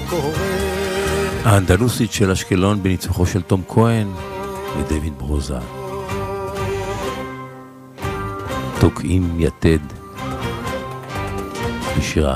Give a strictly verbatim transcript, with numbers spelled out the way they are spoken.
קורה. האנדלוסית של אשקלון בניצוחו של תום כהן ודויד ברוזה. תוקעים יתד בשירה